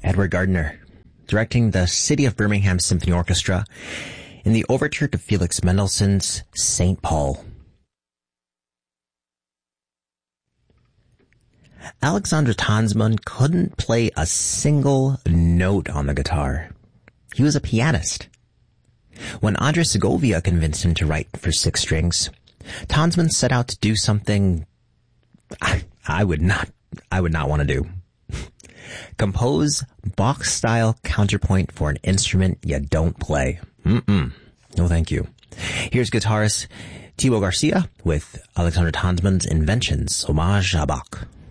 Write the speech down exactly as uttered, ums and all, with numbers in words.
Edward Gardner, directing the City of Birmingham Symphony Orchestra in the overture to Felix Mendelssohn's Saint Paul. Alexander Tansman couldn't play a single note on the guitar. He was a pianist. When Andres Segovia convinced him to write for six strings, Tansman set out to do something I, I would not, I would not want to do. Compose Bach-style counterpoint for an instrument you don't play. Mm-mm. No, thank you. Here's guitarist Thibaut Garcia with Alexander Tansman's Inventions, Hommage à Bach.